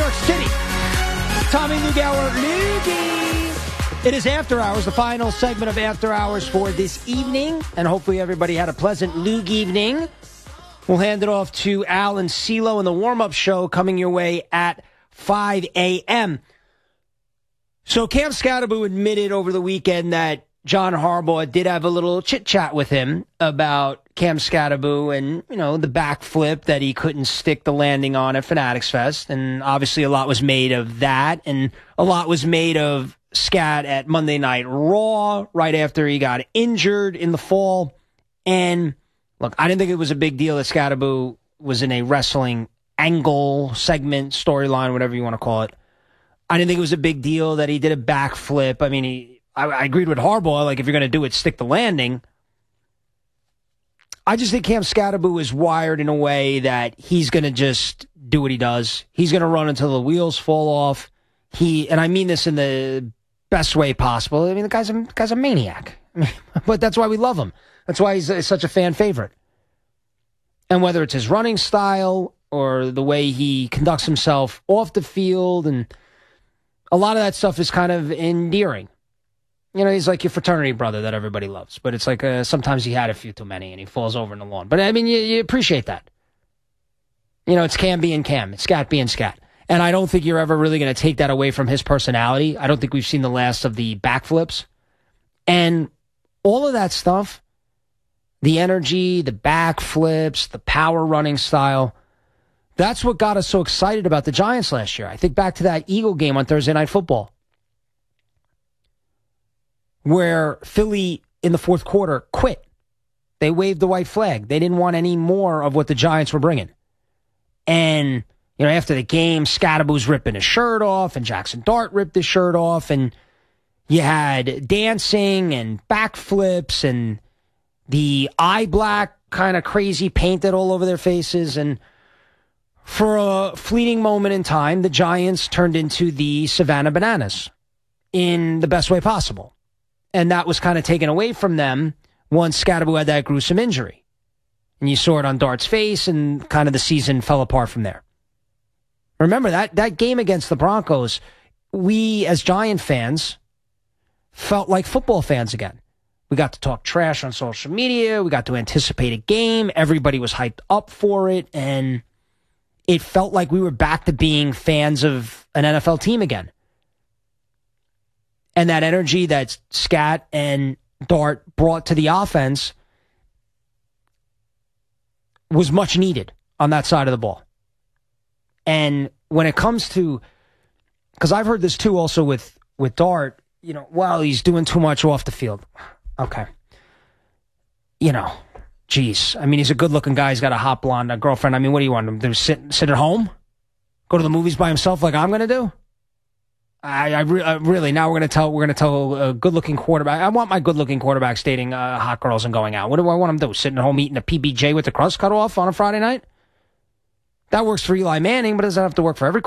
York City. Tommy Lugauer, Loogie. It is After Hours, the final segment of After Hours for this evening, and hopefully everybody had a pleasant Lug evening. We'll hand it off to Al and CeeLo in the warm-up show coming your way at 5 a.m. So Cam Skattebo admitted over the weekend that John Harbaugh did have a little chit-chat with him about Cam Skattebo and, you know, the backflip that he couldn't stick the landing on at Fanatics Fest. And obviously a lot was made of that, and a lot was made of Scat at Monday Night Raw right after he got injured in the fall. And, look, I didn't think it was a big deal that Skattebo was in a wrestling angle, segment, storyline, whatever you want to call it. I didn't think it was a big deal that he did a backflip. I mean, I agreed with Harbaugh, like, if you're going to do it, stick the landing. I just think Cam Skattebo is wired in a way that he's going to just do what he does. He's going to run until the wheels fall off. And I mean this in the best way possible. I mean, the guy's a maniac. I mean, but that's why we love him. That's why he's such a fan favorite. And whether it's his running style or the way he conducts himself off the field, and a lot of that stuff is kind of endearing. You know, he's like your fraternity brother that everybody loves. But it's like sometimes he had a few too many and he falls over in the lawn. But, I mean, you appreciate that. You know, it's Cam being Cam. It's Scat being Scat. And I don't think you're ever really going to take that away from his personality. I don't think we've seen the last of the backflips. And all of that stuff, the energy, the backflips, the power running style, that's what got us so excited about the Giants last year. I think back to that Eagle game on Thursday Night Football, where Philly in the fourth quarter quit. They waved the white flag. They didn't want any more of what the Giants were bringing. And, you know, after the game, Skattebo's ripping his shirt off, and Jackson Dart ripped his shirt off, and you had dancing and backflips and the eye black kind of crazy painted all over their faces. And for a fleeting moment in time, the Giants turned into the Savannah Bananas in the best way possible. And that was kind of taken away from them once Skattebo had that gruesome injury. And you saw it on Dart's face, and kind of the season fell apart from there. Remember, that game against the Broncos, we as Giant fans felt like football fans again. We got to talk trash on social media. We got to anticipate a game. Everybody was hyped up for it. And it felt like we were back to being fans of an NFL team again. And that energy that Scat and Dart brought to the offense was much needed on that side of the ball. And when it comes to, because I've heard this too also with Dart, you know, well, he's doing too much off the field. Okay. You know, geez. I mean, he's a good-looking guy. He's got a hot blonde girlfriend. I mean, what do you want him to sit at home? Go to the movies by himself like I'm going to do? I really, now we're going to tell a good-looking quarterback. I want my good-looking quarterback dating hot girls and going out. What do I want him to do? Sitting at home eating a PBJ with the crust cut off on a Friday night? That works for Eli Manning, but it doesn't have to work for every